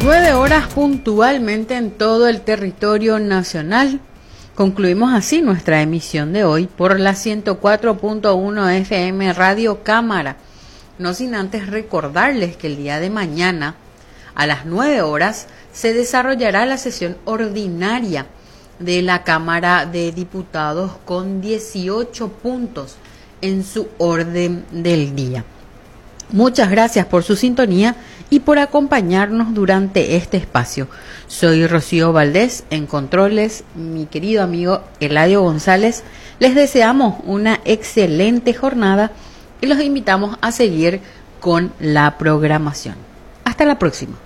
9 horas puntualmente en todo el territorio nacional. Concluimos así nuestra emisión de hoy por la 104.1 FM Radio Cámara. No sin antes recordarles que el día de mañana a las 9 horas se desarrollará la sesión ordinaria de la Cámara de Diputados con 18 puntos en su orden del día. Muchas gracias por su sintonía y por acompañarnos durante este espacio. Soy Rocío Valdés, en controles, mi querido amigo Eladio González. Les deseamos una excelente jornada y los invitamos a seguir con la programación. Hasta la próxima.